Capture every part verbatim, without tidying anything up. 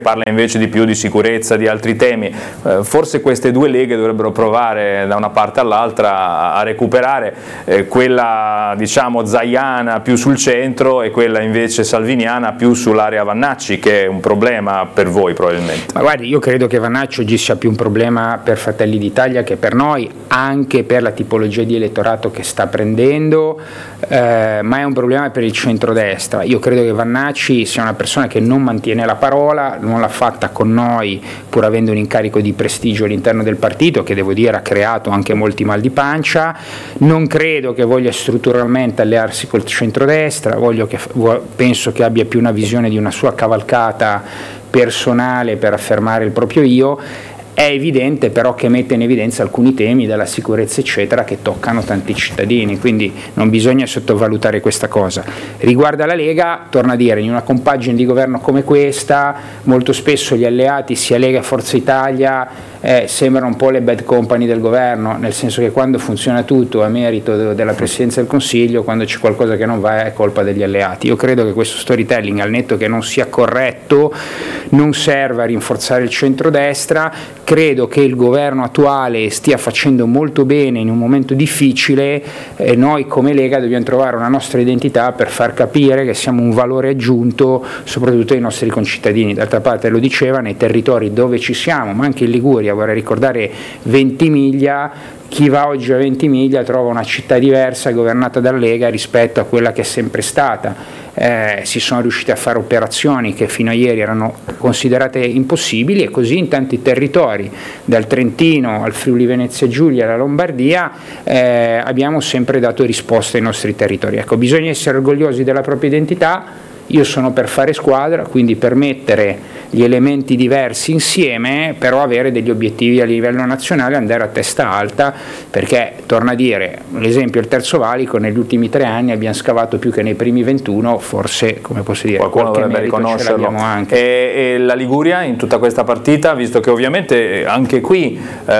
parla invece di più di sicurezza, di altri temi. Eh, forse queste due leghe dovrebbero provare da una parte all'altra a recuperare eh, quella diciamo zaiana più sul centro e quella invece salviniana più sull'area Vannacci, che è un problema per voi probabilmente. Ma guardi, io credo che Vannacci oggi sia più un problema per Fratelli d'Italia che per noi, anche per la tipologia di elettorato che sta prendendo, eh, ma è un problema per il centrodestra. Io credo che Vannacci sia una persona che non mantiene la parola, non l'ha fatta con noi pur avendo un incarico di prestigio all'interno del partito, che devo dire ha creato anche molti mal di pancia. Non credo che voglia strutturalmente allearsi col centrodestra, voglio che, penso che abbia più una visione di una sua cavalcata personale per affermare il proprio io. È evidente però che mette in evidenza alcuni temi della sicurezza eccetera che toccano tanti cittadini, quindi non bisogna sottovalutare questa cosa. Riguardo alla Lega, torno a dire, in una compagine di governo come questa molto spesso gli alleati sia Lega e Forza Italia eh, sembrano un po' le bad company del governo, nel senso che quando funziona tutto è merito della Presidenza del Consiglio, quando c'è qualcosa che non va è colpa degli alleati. Io credo che questo storytelling, al netto che non sia corretto, non serva a rinforzare il centrodestra. Credo che il governo attuale stia facendo molto bene in un momento difficile e noi come Lega dobbiamo trovare una nostra identità per far capire che siamo un valore aggiunto soprattutto ai nostri concittadini. D'altra parte lo diceva, nei territori dove ci siamo, ma anche in Liguria, vorrei ricordare Ventimiglia, chi va oggi a Ventimiglia trova una città diversa governata dalla Lega rispetto a quella che è sempre stata. Eh, si sono riusciti a fare operazioni che fino a ieri erano considerate impossibili, e così in tanti territori, dal Trentino al Friuli Venezia Giulia alla Lombardia, eh, abbiamo sempre dato risposte ai nostri territori. Ecco, bisogna essere orgogliosi della propria identità. Io sono per fare squadra, quindi per mettere gli elementi diversi insieme, però avere degli obiettivi a livello nazionale, andare a testa alta, perché, torno a dire, l'esempio il Terzo Valico, negli ultimi tre anni abbiamo scavato più che nei primi ventuno, forse, come posso dire, qualcuno dovrebbe riconoscerlo. Anche. E, e la Liguria in tutta questa partita, visto che ovviamente anche qui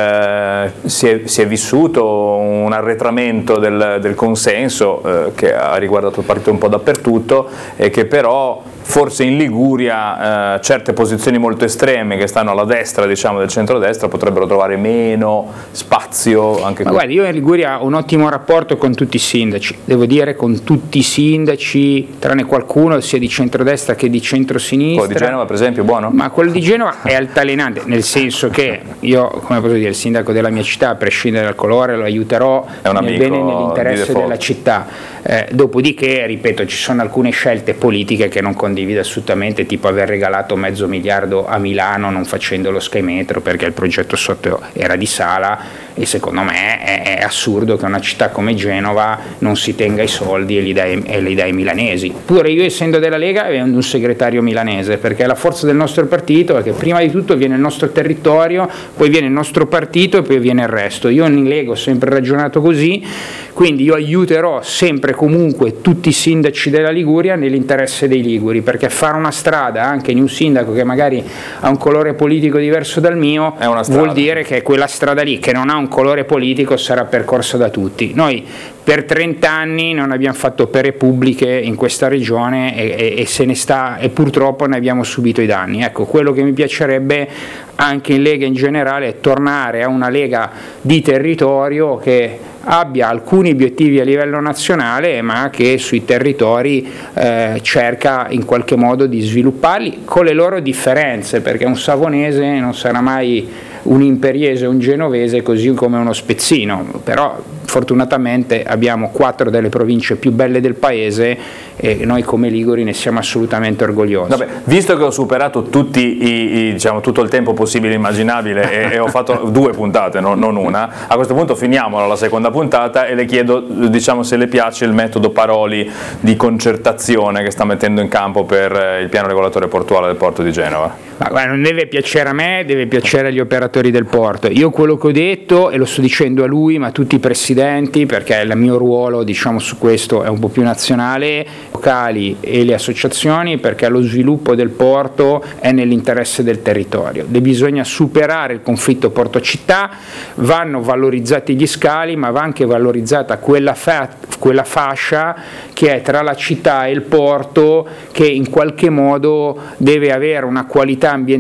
eh, si, è, si è vissuto un arretramento del, del consenso eh, che ha riguardato il partito un po' dappertutto, e che per però forse in Liguria eh, certe posizioni molto estreme che stanno alla destra, diciamo, del centrodestra potrebbero trovare meno spazio anche Ma qui. Guardi, io in Liguria ho un ottimo rapporto con tutti i sindaci, devo dire con tutti i sindaci, tranne qualcuno sia di centrodestra che di centrosinistra. Quello di Genova per esempio, buono? Ma quello di Genova è altalenante, nel senso che io, come posso dire, il sindaco della mia città, a prescindere dal colore, lo aiuterò nel bene e nell'interesse della città. Eh, dopodiché, ripeto, ci sono alcune scelte politiche che non condivido assolutamente, tipo aver regalato mezzo miliardo a Milano non facendo lo Sky Metro perché il progetto sotto era di Sala, e secondo me è, è assurdo che una città come Genova non si tenga i soldi e li dai, e li dai ai milanesi. Pure io, essendo della Lega, avendo un segretario milanese, perché la forza del nostro partito è che prima di tutto viene il nostro territorio, poi viene il nostro partito e poi viene il resto. Io in Lega ho sempre ragionato così, quindi io aiuterò sempre comunque tutti i sindaci della Liguria nell'interesse dei liguri, perché fare una strada anche in un sindaco che magari ha un colore politico diverso dal mio vuol dire che quella strada lì, che non ha un colore politico, sarà percorsa da tutti. Noi per trenta anni non abbiamo fatto opere pubbliche in questa regione e, e, e se ne sta, e purtroppo ne abbiamo subito i danni. Ecco, quello che mi piacerebbe anche in Lega in generale è tornare a una Lega di territorio che abbia alcuni obiettivi a livello nazionale, ma che sui territori eh, cerca in qualche modo di svilupparli con le loro differenze, perché un savonese non sarà mai un imperiese o un genovese, così come uno spezzino, però fortunatamente abbiamo quattro delle province più belle del paese e noi come liguri ne siamo assolutamente orgogliosi. Vabbè, visto che ho superato tutti i, i, diciamo, tutto il tempo possibile e immaginabile e, e ho fatto due puntate, no, non una, a questo punto finiamola la seconda puntata e le chiedo, diciamo, se le piace il metodo Paroli di concertazione che sta mettendo in campo per il piano regolatore portuale del porto di Genova. Ma guarda, non deve piacere a me, deve piacere agli operatori del porto. Io quello che ho detto, e lo sto dicendo a lui ma a tutti i presidenti, perché il mio ruolo, diciamo, su questo è un po' più nazionale, locali e le associazioni, perché lo sviluppo del porto è nell'interesse del territorio. De bisogna superare il conflitto porto-città, vanno valorizzati gli scali, ma va anche valorizzata quella, fa- quella fascia che è tra la città e il porto, che in qualche modo deve avere una qualità ambientale